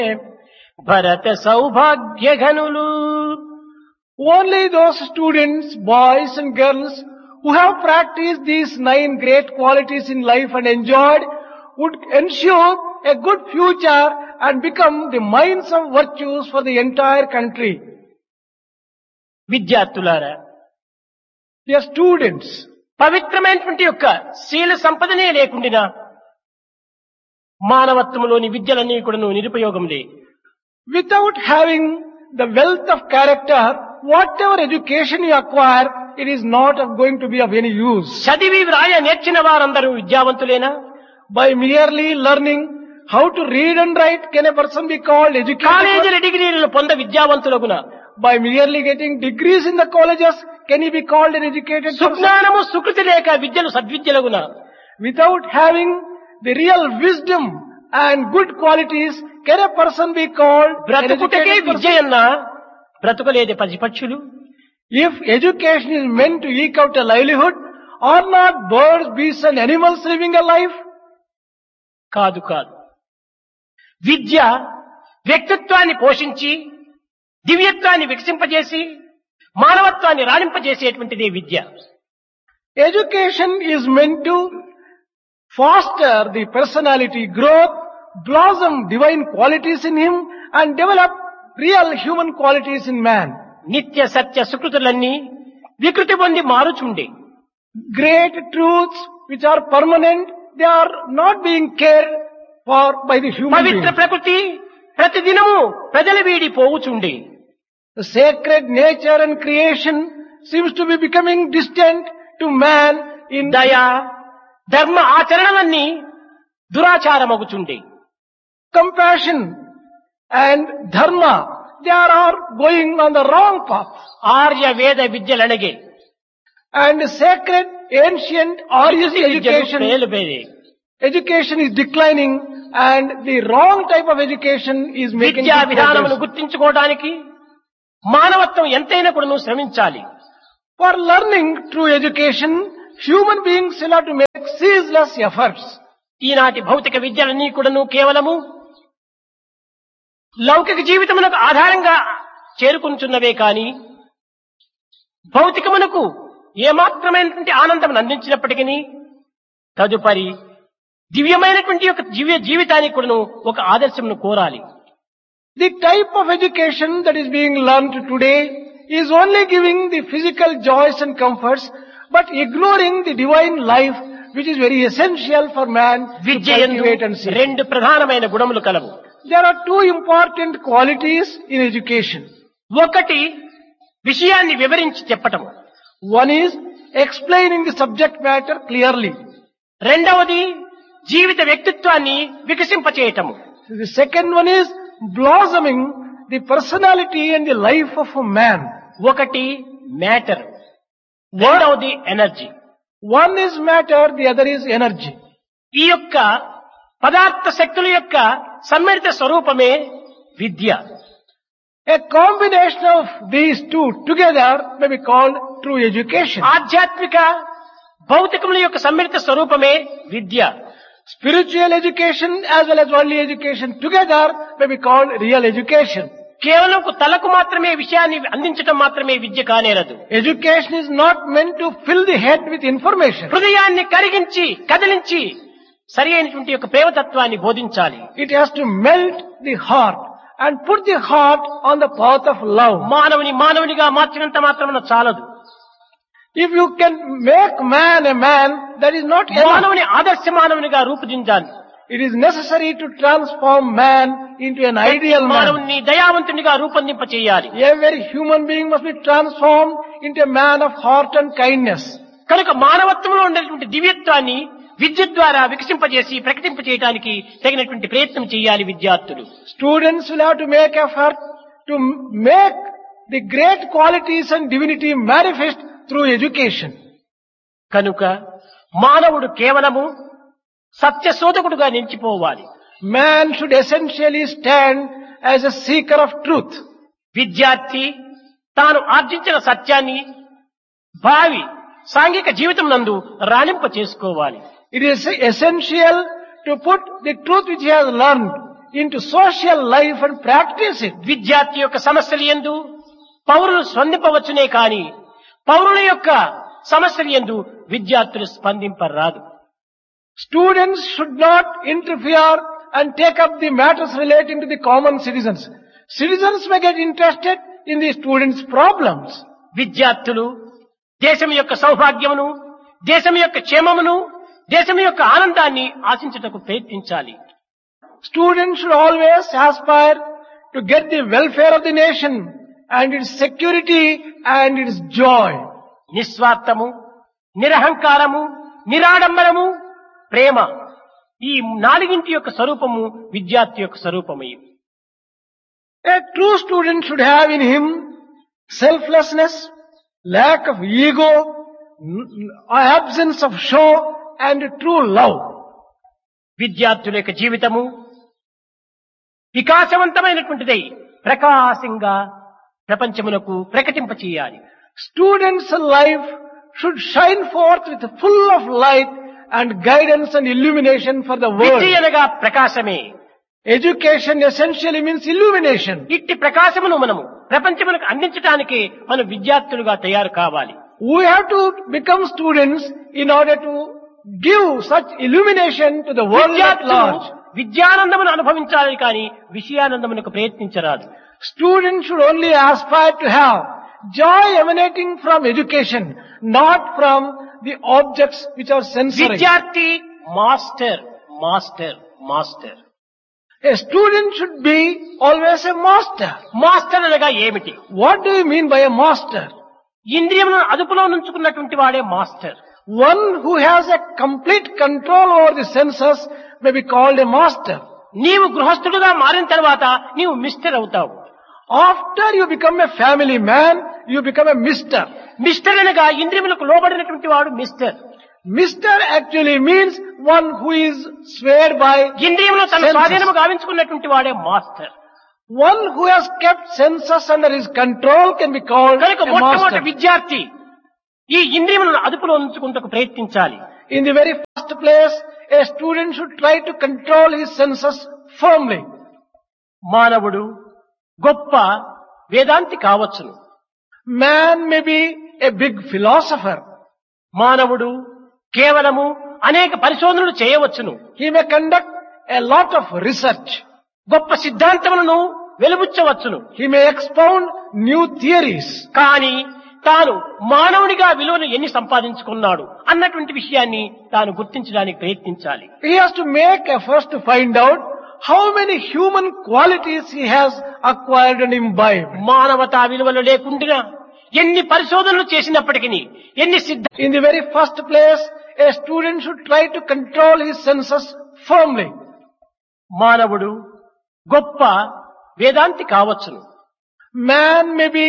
Bharata Saubhagya ఘనులు. Only those students, boys and girls, who have practiced these 9 great qualities in life and enjoyed would ensure a good future and become the minds of virtues for the entire country. విద్యార్థులారా, Dear students, పవిత్రమైనటువంటి యొక్క శీల సంపదనే లేకుండా మానవత్వంలోని విద్యలన్నీ కూడా నిరుపయోగంలే. without having the wealth of character, whatever education you acquire, it is not going to be of any use. చదివి వ్రాయ నేర్చిన వారందరూ విద్యావంతులేనా? By merely learning how to read and write, can a person be called educated? కాలేజీల డిగ్రీలను పొంద విద్యావంతులగున. By merely getting degrees in the colleges, can he be called an educated person? సుజ్ఞానము Sukriti లేక విద్యలు సద్విద్యలగున. Without having the real wisdom and good qualities, can a person be called an బ్రతుకుటకే educated Vidya person? అన్నా బ్రతుకులేదే పశుపక్షులు. If education is meant to eke out a livelihood, are not birds, beasts and animals living a life? కాదు కాదు. విద్య వ్యక్తిత్వాన్ని పోషించి దివ్యత్వాన్ని వికసింపజేసి మానవత్వాన్ని రాణింపజేసేటువంటిదే విద్య. Education is meant to foster the personality growth, blossom divine qualities in him and develop real human qualities in man. నిత్య సత్య సుకృతులన్నీ వికృతి పొంది మారుచుండే. Great truths which are permanent, they are not being cared for by the human Pavitra being. ప్రకృతి ప్రతిదినము ప్రజల వీడి పోవుచుండే. The sacred nature and creation seems to be becoming distant to man in దయ ధర్మ ఆచరణలన్నీ దురాచారమగుచుండే. compassion and dharma. They are going on the wrong path. Arya వేద విద్యలనగే And sacred, ancient, Aryan education is declining and the wrong type of education is making విద్యా విధానమును progress. గుర్తించుకోవడానికి మానవత్వం ఎంతైనా కూడా శ్రమించాలి. For learning true education, human beings will have to make ceaseless efforts. ఈనాటి భౌతిక విద్యలన్నీ కూడాను కేవలము లౌకిక జీవితమునకు ఆధారంగా చేరుకుంటున్నవే కాని భౌతికమునకు ఏమాత్రమైనటువంటి ఆనందం అందించినప్పటికీ తదుపరి దివ్యమైనటువంటి యొక్క జీవితానికి కూడాను ఒక ఆదర్శమును కోరాలి. The type of education that is being learned today is only giving the physical joys and comforts, but ignoring the divine life which is very essential for man to విద్యయందు cultivate and see. రెండు ప్రధానమైన గుణములు కలవు. There are 2 important qualities in education. ఒకటి విషయాన్ని వివరించి చెప్పటము, One is explaining the subject matter clearly. రెండవది జీవిత వ్యక్తిత్వాన్ని వికసింపచేయటము. The second one is blossoming the personality and the life of a man. ఒకటి మ్యాటర్, రెండవది energy. One is matter, the other is energy. ఈ యొక్క పదార్థ శక్తుల యొక్క సమ్మిళిత స్వరూపమే విద్య. A combination of these two together may be called true education. ఆధ్యాత్మిక భౌతికముల యొక్క సమ్మిళిత స్వరూపమే విద్య. Spiritual education as well as worldly education together may be called real education. కేవలం తలకు మాత్రమే విషయాన్ని అందించడం మాత్రమే విద్య కానేరదు. Education is not meant to fill the head with information. హృదయాన్ని కరిగించి కదిలించి సరి అయినటువంటి యొక్క ప్రేమతత్వాన్ని బోధించాలి. It has to melt the heart and put the heart on the path of love. మానవునిగా మార్చినంత మాత్రమున చాలదు. If you can make man a man, that is not enough. మానవుని ఆదర్శ మానవునిగా రూపుదిద్దాలి. It is necessary to transform man into an ideal man. మానవుని దయావంతునిగా రూపొందింప చేయాలి. Every human being must be transformed into a man of heart and kindness. కనుక మానవత్వంలో ఉండేటువంటి దివ్యత్వాన్ని విద్య ద్వారా వికసింపజేసి ప్రకటింప చేయడానికి తగినటువంటి ప్రయత్నం చేయాలి విద్యార్థులు. Students will have to make effort to make the great qualities and divinity manifest through education. కనుక మానవుడు కేవలము సత్య శోధకుడుగా నిలిచిపోవాలి. Man should essentially stand as a seeker of truth. విద్యార్థి తాను ఆర్జించిన సత్యాన్ని భావి సాంఘిక జీవితం నందు రాణింప చేసుకోవాలి. It is essential to put the truth which he has learned into social life and practice it. విద్యార్థి యొక్క సమస్యలు యందు పౌరులు స్పందింపవచ్చునే కాని పౌరుల యొక్క సమస్యలు యందు విద్యార్థులు స్పందింపరాదు. Students should not interfere and take up the matters relating to the common citizens. Citizens may get interested in the students' problems. విద్యార్థులు దేశం యొక్క సౌభాగ్యమును, దేశం యొక్క క్షేమమును, దేశం యొక్క ఆనందాన్ని ఆశించుటకు ప్రయత్నించాలి. Students should always aspire to get the welfare of the nation and its security and its joy. నిస్వార్థము, నిరహంకారము, నిరాడంబరము, ప్రేమ, ఈ నాలుగింటి యొక్క స్వరూపము విద్యార్థి యొక్క స్వరూపమే. A true student should have in him selflessness, lack of ego, absence of show and true love. విద్యార్థుల యొక్క జీవితము వికాసవంతమైనటువంటిదై ప్రకాశంగా ప్రపంచమునకు ప్రకటింపచేయాలి. Students' life should shine forth with full of light and guidance and illumination for the world. విద్య అనగా ప్రకాశమే. Education essentially means illumination. ఇట్టి ప్రకాశమును మనము ప్రపంచమునకు అందించడానికి మనం విద్యార్థులుగా తయారు కావాలి. We have to become students in order to give such illumination to the world at విద్యార్థులు large. విద్యానందమును అనుభవించాలి కానీ విషయానందమునకు ప్రయత్నించరాదు. Students should only aspire to have joy emanating from education, not from the objects which are sensory. విద్యార్థి master master master. A student should be always a master. Master అనగా ఏమిటి? What do you mean by a master? ఇంద్రియములను అదుపులో ఉంచుకున్నటువంటి వాడే master. One who has a complete control over the senses may be called a master. నీవు గృహస్థుడుగా మారిన తర్వాత నీవు mister అవుతావు. After you become a family man, you become a mister. Mister అనగా ఇంద్రియములకు లోబడినటువంటి వాడు mister. Mister actually means one who is swayed by ఇంద్రియములు తన senses. స్వాధీనము గావించుకున్నటువంటి వాడే master. One who has kept senses under his control can be called కనుక a మొట్టమొదటి master. విద్యార్థి ఈ ఇంద్రియములను అదుపులో ఉంచుకుంటకు ప్రయత్నించాలి. In the very first place, a student should try to control his senses firmly. మానవుడు గొప్ప వేదాంతి కావచ్చును. Man may be a big philosopher. మానవుడు కేవలము అనేక పరిశోధనలు చేయవచ్చును. He may conduct a lot of research. గొప్ప సిద్ధాంతములను వెలుబుచ్చవచ్చును. He may expound new theories. కానీ తాను మానవునిగా విలువను ఎన్ని సంపాదించుకున్నాడు అన్నటువంటి విషయాన్ని తాను గుర్తించడానికి ప్రయత్నించాలి. He has to make efforts to find out how many human qualities he has acquired and imbibed. మానవతా విలువలు లేకుండా ఎన్ని పరిశోధనలు చేసినప్పటికీ ఎన్ని In the very first place, a student should try to control his senses firmly. మానవుడు గొప్ప వేదాంతి కావచ్చును. Man may be